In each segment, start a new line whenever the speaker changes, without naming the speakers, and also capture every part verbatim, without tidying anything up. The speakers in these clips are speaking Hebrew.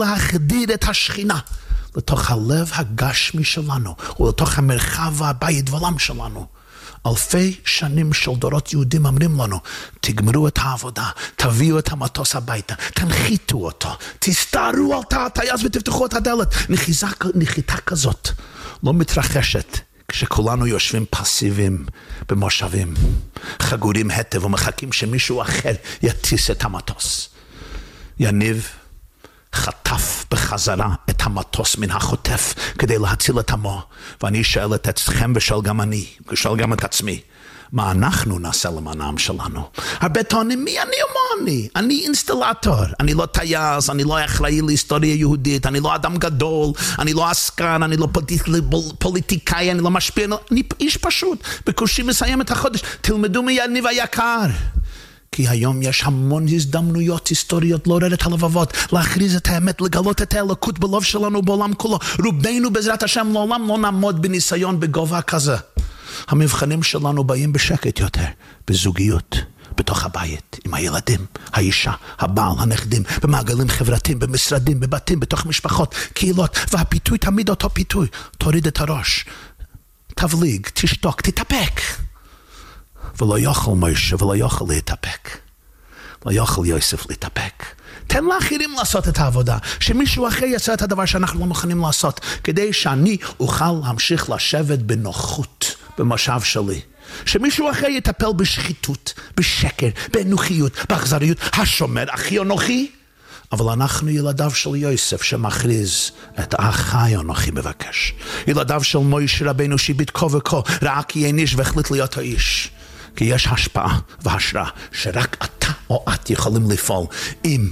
להחדיר את השכינה לתוך הלב הגשמי שלנו ולתוך המרחב הבית ועולם שלנו. אלפי שנים של דורות יהודים אומרים לנו, תגמרו את העבודה, תביאו את המטוס הביתה, תנחיתו אותו, תסתערו על תא הטייס ותפתחו את הדלת. נחיזה, נחיתה כזאת לא מתרחשת כשכולנו יושבים פסיביים במושבים, חגורים היטב ומחכים שמישהו אחר יטיס את המטוס. יניב חטף בחזרה את המטוס מן החוטף כדי להציל את עמו, ואני שואל את אתכם ושואל גם אני, ושואל גם את עצמי, מה אנחנו נעשה למען העם שלנו? הרבה טוענים, מי אני ומה אני? אני אינסטלטור, אני לא טייס, אני לא אחראי להיסטוריה יהודית, אני לא אדם גדול, אני לא עסקן, אני לא פוליטיקאי, אני לא משפיע, אני איש פשוט, בקושי מסיים את החודש. תלמדו מיניב היקר, כי היום יש המון הזדמנויות היסטוריות לעורר את הלבבות, להכריז את האמת, לגלות את האלוקות בלב שלנו בעולם כולו. רובנו בעזרת השם לעולם לא נעמוד בניסיון בגובה כזה. המבחנים שלנו באים בשקט יותר, בזוגיות, בתוך הבית, עם הילדים, האישה, הבעל, הנכדים, במעגלים חברתיים, במשרדים, בבתים, בתוך משפחות, קהילות, והפיתוי תמיד אותו פיתוי. תוריד את הראש, תבליג, תשתוק, תתאפק. ולא יוכל משה ולא יוכל להתאפק, לא יוכל יוסף להתאפק. תן לאחרים לעשות את העבודה, שמישהו אחר יעשה את הדבר שאנחנו לא מוכנים לעשות, כדי שאני אוכל להמשיך לשבת בנוחות במושב שלי. שמישהו אחר יטפל בשחיתות, בשקר, באנוכיות, באכזריות. השומר אחי אנוכי, אבל אנחנו ילדיו של יוסף שמכריז את אחי אנוכי מבקש. ילדיו של משה רבינו שהביט כה וכה, ראה כי אין איש והחליט להיות האיש. כי יש השפעה והשראה שרק אתה או את יכולים לפעול אם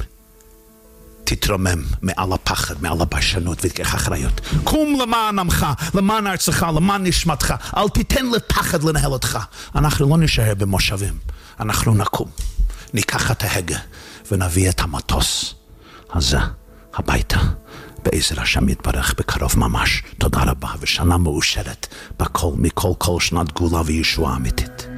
תתרומם מעל הפחד, מעל הביישנות ותיקח אחריות. קום למען עמך, למען ארצך, למען נשמתך. אל תיתן לפחד לנהל אותך. אנחנו לא נשאר במושבים, אנחנו נקום, ניקח את ההגה ונביא את המטוס הזה הביתה. בעזר השם יתברך בקרוב ממש. תודה רבה ושנה מאושרת בכל, מכל כל שנת גאולה וישועה אמיתית.